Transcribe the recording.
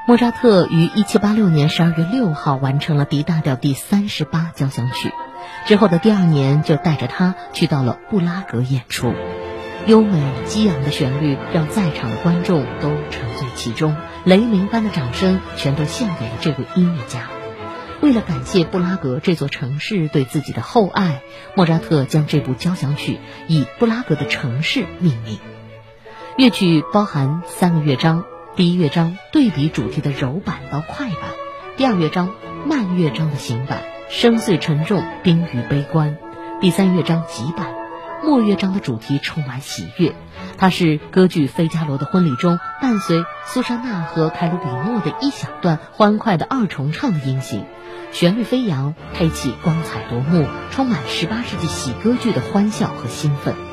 莫扎特于1786年12月6号完成了 D 大调第38交响曲，之后的第2年就带着它去到了布拉格演出。优美激昂的旋律让在场的观众都沉醉其中，雷鸣般的掌声全都献给了这位音乐家。为了感谢布拉格这座城市对自己的厚爱，莫扎特将这部交响曲以布拉格的城市命名。乐曲包含3个乐章，第一乐章对比主题的柔板到快板，第二乐章慢乐章的行板，深邃沉重，冰与悲观，第三乐章急板，末乐章的主题充满喜悦。它是歌剧《费加罗的婚礼》中伴随苏珊娜和凯鲁比诺的一小段欢快的2重唱的音型，旋律飞扬，配器光彩夺目，充满18世纪喜歌剧的欢笑和兴奋。